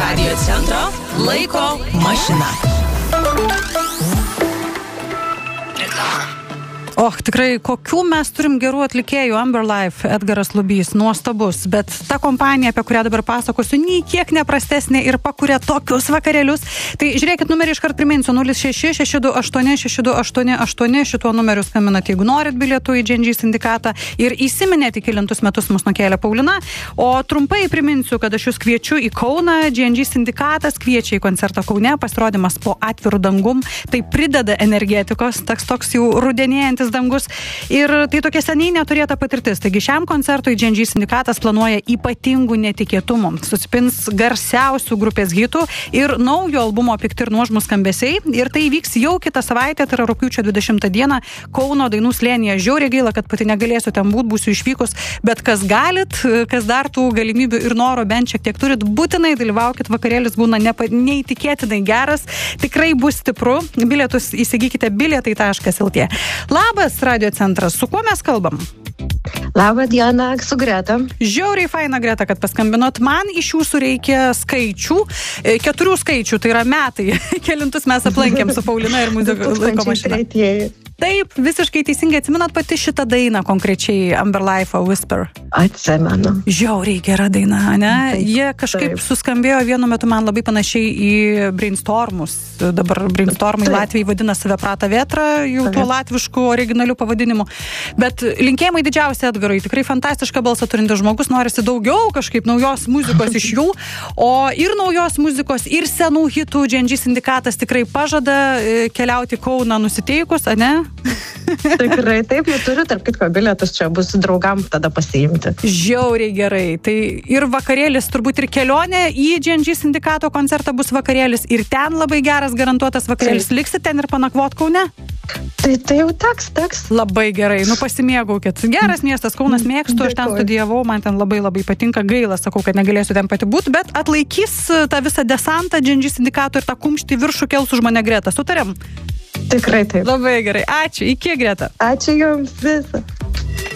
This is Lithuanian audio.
Radio centro laiko mašina. Tikrai, kokių mes turim gerų atlikėjų. Amber Life, Edgaras Lubys, nuostabus, bet ta kompanija, apie kurią dabar pasakosiu, nei kiek neprastesnė ir pakuria tokius vakarėlius. Tai žiūrėkit, numerį iškart priminsiu, 06-628-6288, šituo numeriu skambinat, jeigu norit bilietų į GNG sindikatą ir įsiminėte, kelintus metus mus nukėlė Paulina. O trumpai priminsiu, kad aš jūs kviečiu į Kauną, GNG sindikatas kviečia į koncertą Kaune, pasirodymas po atviru dangum, tai prideda energetikos, toks jau rudenėjantis dangus. Ir tai tokia seniai neturėta patirtis. Taigi šiam koncertui GNG sindikatas planuoja ypatingų netikėtumų. Susipins garsiausių grupės hitų ir naujo albumo Pikti ir nuožmūs skambesiai. Ir tai vyks jau kitą savaitę, tai yra rugpjūčio 20 dieną Kauno Dainų slėnyje. Žiauriai gaila, kad pati negalėsiu ten būt, būsiu išvykus, bet kas galit, kas dar tų galimybių ir noro bent šiek tiek turit, būtinai dalyvaukit, vakarėlis būna neįtikėtinai geras, tikrai bus stipru. Bilietus įsigykite bilietai.lt. Labas, Radio centras. Su kuo mes kalbam? Labą dieną, su Greta. Žiauriai faina, Greta, kad paskambinot. Man iš jūsų reikia skaičių, 4 skaičių, tai yra metai. Kelintus mes aplankėm su Paulina ir muzikos laiko mašina. Taip, visiškai teisingai atsimenat pati šitą dainą, konkrečiai Amber Life Whisper. Atsimenu. Žiauriai gera daina, ne? Jie kažkaip suskambėjo vienu metu man labai panašiai į Brainstormus. Dabar Brainstormai Latvijai vadina save Prata Vetra, jau tuo latvišku originaliu pavadinimu. Bet linkėjimai didžiausi Edgarui, tikrai fantastišką balsą turintis žmogus, norisi daugiau kažkaip naujos muzikos iš jų, o ir naujos muzikos, ir senų hitų GNG sindikatas tikrai pažada keliauti Kauną nusiteikus, ane? Tikrai taip, jau turiu tarp kitko bilietus, čia bus draugam tada pasiimti. Žiauriai gerai, tai ir vakarėlis, turbūt ir kelionė į GNG sindikato koncertą bus vakarėlis, ir ten labai geras garantuotas vakarėlis. Liksit ten ir panakvot Kaune? Tai jau teks. Labai gerai, pasimėgaukit. Geras miestas, Kaunas mėgstu, aš ten studijavau, man ten labai patinka, gaila, sakau, kad negalėsiu ten pati būt, bet atlaikys tą visą desantą GNG sindikato ir tą kumštį viršų kels už mane Greta. Sutarėm? Tikrai taip. Labai gerai, ačiū, iki Greta. Ačiū jums visą.